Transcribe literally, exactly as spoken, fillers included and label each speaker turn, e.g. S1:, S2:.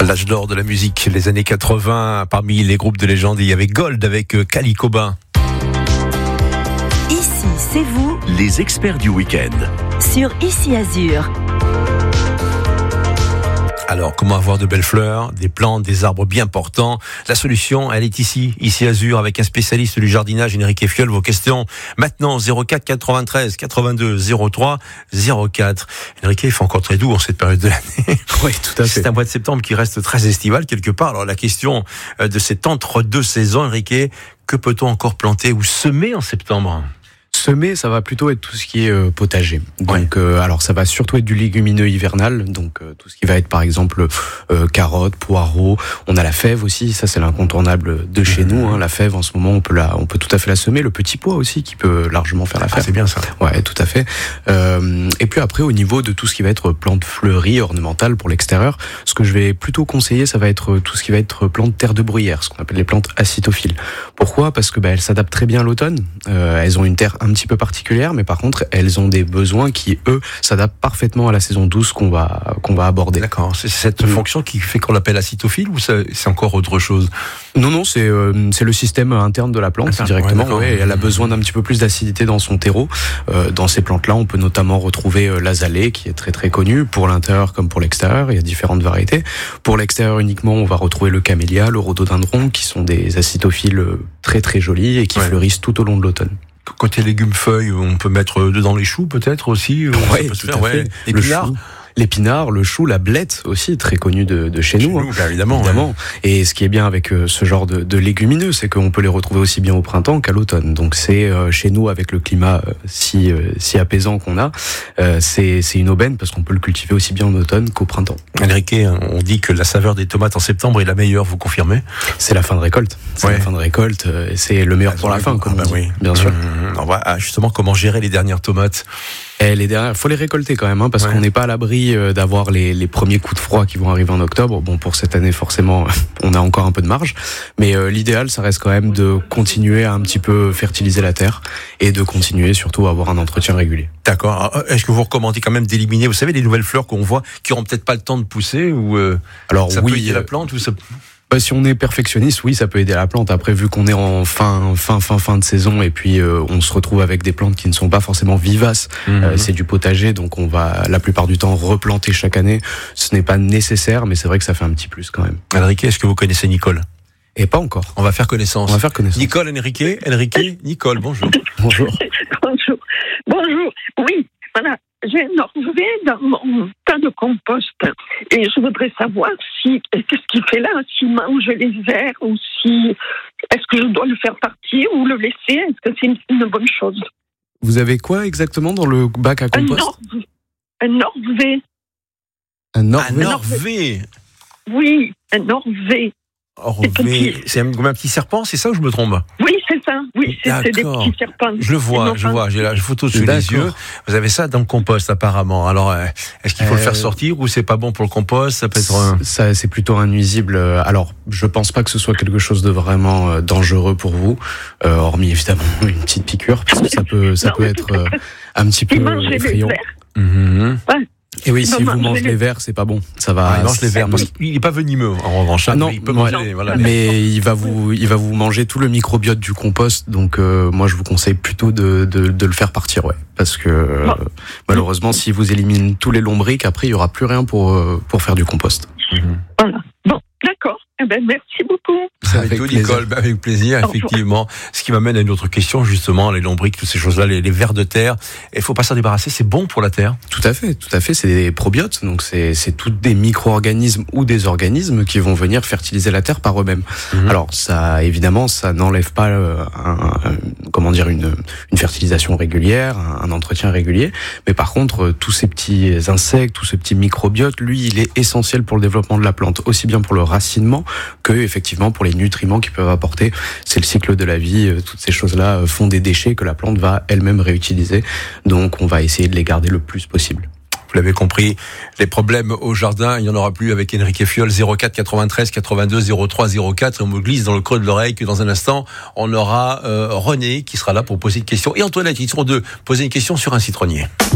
S1: L'âge d'or de la musique, les années quatre-vingts, parmi les groupes de légende, il y avait Gold avec Kali Cobain.
S2: Ici, c'est vous,
S3: les experts du week-end.
S2: Sur Ici Azur.
S1: Alors, comment avoir de belles fleurs, des plantes, des arbres bien portants? La solution, elle est ici, ici Azur, avec un spécialiste du jardinage, Enrique Fiol. Vos questions maintenant, zéro quatre quatre-vingt-treize quatre-vingt-deux zéro trois zéro quatre. Enrique, il fait encore très doux en cette période de l'année.
S4: Oui, tout à fait.
S1: C'est un mois de septembre qui reste très estival quelque part. Alors, la question de cet entre-deux saisons, Enrique, que peut-on encore planter ou semer en septembre?
S4: Semer, ça va plutôt être tout ce qui est euh, potager. Donc, ouais. euh, alors ça va surtout être du légumineux hivernal, donc euh, tout ce qui va être par exemple euh, carottes, poireaux. On a la fève aussi, ça c'est l'incontournable de chez mmh. nous. Hein. La fève, en ce moment, on peut la, on peut tout à fait la semer. Le petit pois aussi, qui peut largement faire l'affaire.
S1: Ah, c'est bien ça.
S4: Ouais, tout à fait. Euh, et puis après, au niveau de tout ce qui va être plantes fleuries, ornementales pour l'extérieur, ce que je vais plutôt conseiller, ça va être tout ce qui va être plantes terre de bruyère, ce qu'on appelle les plantes acitophiles. Pourquoi ? Parce que bah, elles s'adaptent très bien à l'automne. Euh, elles ont une terre un petit peu particulière, mais par contre, elles ont des besoins qui, eux, s'adaptent parfaitement à la saison douce qu'on va, qu'on va aborder.
S1: D'accord. C'est cette mmh. fonction qui fait qu'on l'appelle acitophile ou ça, c'est encore autre chose?
S4: Non, non, c'est, euh, c'est le système interne de la plante, Attends, directement. Ouais, ouais, elle a besoin d'un petit peu plus d'acidité dans son terreau. Euh, dans ces plantes-là, on peut notamment retrouver euh, l'azalée, qui est très très connue, pour l'intérieur comme pour l'extérieur. Il y a différentes variétés. Pour l'extérieur uniquement, on va retrouver le camélia, le rhododendron, qui sont des acitophiles très très jolis et qui ouais. fleurissent tout au long de l'automne.
S1: Côté légumes feuilles, on peut mettre dedans les choux peut-être aussi.
S4: Oui, tout à fait. L'épinard, l'épinard, le chou, la blette aussi, très connu de, de chez, chez nous.
S1: nous hein. Évidemment.
S4: évidemment.
S1: Ouais.
S4: Et ce qui est bien avec euh, ce genre de, de légumineux, c'est qu'on peut les retrouver aussi bien au printemps qu'à l'automne. Donc c'est euh, chez nous, avec le climat euh, si, euh, si apaisant qu'on a, euh, c'est, c'est une aubaine parce qu'on peut le cultiver aussi bien en automne qu'au printemps.
S1: Enrique, on dit que la saveur des tomates en septembre est la meilleure, vous confirmez?
S4: C'est la fin de récolte. C'est ouais. la fin de récolte. Euh, c'est le meilleur ah, pour la fin, comme ah, bah, oui. bien sûr.
S1: Mmh, on va justement comment gérer les dernières tomates.
S4: Et les dernières, faut les récolter quand même, hein, parce ouais. qu'on n'est pas à l'abri euh, d'avoir les, les premiers coups de froid qui vont arriver en octobre. Bon, pour cette année, forcément, on a encore un peu de marge, mais euh, l'idéal, ça reste quand même de continuer à un petit peu fertiliser la terre et de continuer surtout à avoir un entretien régulier.
S1: D'accord. Alors, est-ce que vous recommandez quand même d'éliminer, vous savez, les nouvelles fleurs qu'on voit qui auront peut-être pas le temps de pousser ou euh,
S4: alors
S1: ça
S4: oui,
S1: peut aider la plante ou ça...
S4: Bah, si on est perfectionniste, oui, ça peut aider la plante. Après, vu qu'on est en fin, fin, fin, fin de saison, et puis euh, on se retrouve avec des plantes qui ne sont pas forcément vivaces. Mmh. Euh, c'est du potager, donc on va la plupart du temps replanter chaque année. Ce n'est pas nécessaire, mais c'est vrai que ça fait un petit plus quand même.
S1: Enrique, est-ce que vous connaissez Nicole?
S4: Et pas encore.
S1: On va faire connaissance.
S4: On va faire connaissance.
S1: Nicole, Enrique, Enrique, Nicole, bonjour.
S4: Bonjour.
S5: Bonjour. Bonjour. Oui, voilà. J'ai un orvet dans mon tas de compost et je voudrais savoir si qu'est-ce qu'il fait là, s'il mange les vers ou si est-ce que je dois le faire partir ou le laisser, est-ce que c'est une, une bonne chose?
S4: Vous avez quoi exactement dans le bac à compost?
S5: Un orvet.
S4: Un orvet.
S1: Un orvet.
S5: Oui, un orvet.
S1: Orvet, c'est un, comme un petit serpent, c'est ça ou je me trompe?
S5: Oui, c'est ça. Oui, c'est, c'est des petits serpents.
S1: Je le vois, je vois. J'ai la photo sous les yeux. Vous avez ça dans le compost apparemment. Alors, est-ce qu'il faut euh... le faire sortir ou c'est pas bon pour le compost? Ça peut être un...
S4: ça, c'est plutôt un nuisible. Alors, je pense pas que ce soit quelque chose de vraiment dangereux pour vous, euh, hormis évidemment une petite piqûre, parce que ça peut, ça non, peut être euh, un petit peu effrayant.
S1: Mmh.
S5: Ouais.
S4: Et oui, si vous mangez les vers, c'est pas bon. Ça va.
S1: Ah, il mange les vers parce qu'il n'est pas venimeux en revanche.
S4: Ah non,
S1: il peut
S4: ouais,
S1: manger. Voilà.
S4: Mais il va vous, il va vous manger tout le microbiote du compost. Donc euh, moi, je vous conseille plutôt de, de, de le faire partir, ouais, parce que euh, bon. malheureusement, si vous éliminez tous les lombrics, après, il y aura plus rien pour pour faire du compost.
S5: Mmh. Voilà. Bon, d'accord. Eh ben, merci beaucoup.
S1: Avec, avec tout, Nicole, avec plaisir, effectivement. Ce qui m'amène à une autre question, justement, les lombrics, toutes ces choses-là, les, les vers de terre. Il faut pas s'en débarrasser, c'est bon pour la terre.
S4: Tout à fait, tout à fait. C'est des probiotes, donc c'est, c'est tous des micro-organismes ou des organismes qui vont venir fertiliser la terre par eux-mêmes. Mmh. Alors, ça, évidemment, ça n'enlève pas euh, un, un, comment dire, une, une fertilisation régulière, un, un entretien régulier. Mais par contre, tous ces petits insectes, tous ces petits microbiotes, lui, il est essentiel pour le développement de la plante, aussi bien pour le racinement que effectivement pour les nutriments qu'ils peuvent apporter. C'est le cycle de la vie, toutes ces choses-là font des déchets que la plante va elle-même réutiliser, donc on va essayer de les garder le plus possible.
S1: Vous l'avez compris, les problèmes au jardin, il n'y en aura plus avec Enrique Fiol. Zéro quatre quatre-vingt-treize quatre-vingt-deux zéro trois zéro quatre, et on me glisse dans le creux de l'oreille que dans un instant on aura euh, René qui sera là pour poser une question, et Antoinette qui seront deux poser une question sur un citronnier.